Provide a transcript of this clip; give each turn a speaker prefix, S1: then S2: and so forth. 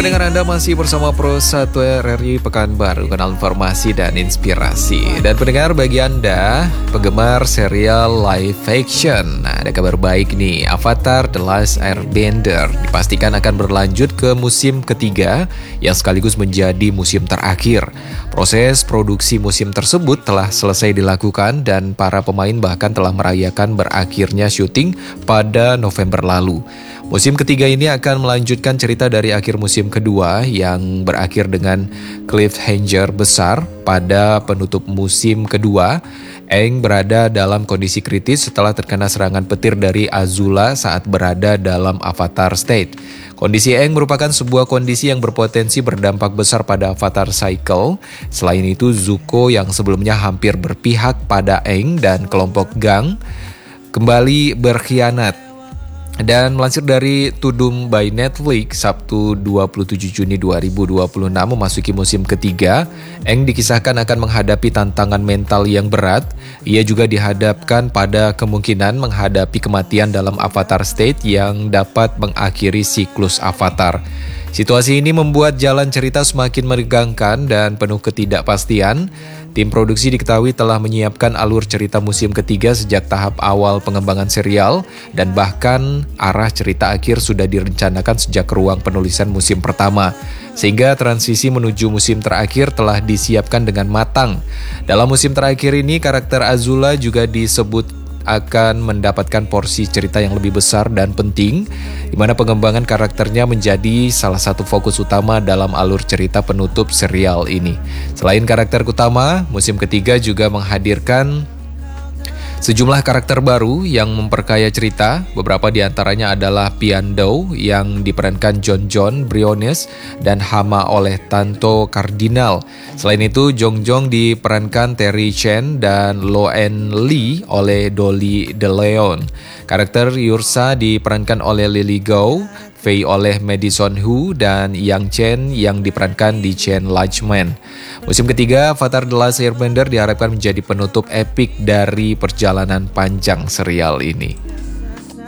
S1: pendengar, Anda masih bersama Pro 1 RRI Pekanbaru, kanal informasi dan inspirasi. Dan pendengar, bagi Anda penggemar serial live action, nah ada kabar baik nih. Avatar The Last Airbender dipastikan akan berlanjut ke musim ketiga yang sekaligus menjadi musim terakhir. Proses produksi musim tersebut telah selesai dilakukan dan para pemain bahkan telah merayakan berakhirnya syuting pada November lalu. Musim ketiga ini akan melanjutkan cerita dari akhir musim kedua yang berakhir dengan cliffhanger besar. Pada penutup musim kedua, Aang berada dalam kondisi kritis setelah terkena serangan petir dari Azula saat berada dalam Avatar State. Kondisi Aang merupakan sebuah kondisi yang berpotensi berdampak besar pada Avatar Cycle. Selain itu, Zuko yang sebelumnya hampir berpihak pada Aang dan kelompok Gang kembali berkhianat. Dan melansir dari Tudum by Netflix, Sabtu 27 Juni 2026 memasuki musim ketiga, Aang dikisahkan akan menghadapi tantangan mental yang berat. Ia juga dihadapkan pada kemungkinan menghadapi kematian dalam Avatar State yang dapat mengakhiri siklus Avatar. Situasi ini membuat jalan cerita semakin menegangkan dan penuh ketidakpastian. Tim produksi diketahui telah menyiapkan alur cerita musim ketiga sejak tahap awal pengembangan serial dan bahkan arah cerita akhir sudah direncanakan sejak ruang penulisan musim pertama. Sehingga transisi menuju musim terakhir telah disiapkan dengan matang. Dalam musim terakhir ini, karakter Azula juga disebut akan mendapatkan porsi cerita yang lebih besar dan penting, di mana pengembangan karakternya menjadi salah satu fokus utama dalam alur cerita penutup serial ini. Selain karakter utama, musim ketiga juga menghadirkan sejumlah karakter baru yang memperkaya cerita. Beberapa di antaranya adalah Piandao yang diperankan Jon Briones dan Hama oleh Tanto Cardinal. Selain itu, Jongjong diperankan Terry Chen dan Loen Lee oleh Dolly De Leon. Karakter Yursa diperankan oleh Lily Gou, Fei oleh Madison Hu, dan Yang Chen yang diperankan di Chen Lachman. Musim ketiga, Avatar The Last Airbender diharapkan menjadi penutup epik dari perjalanan panjang serial ini.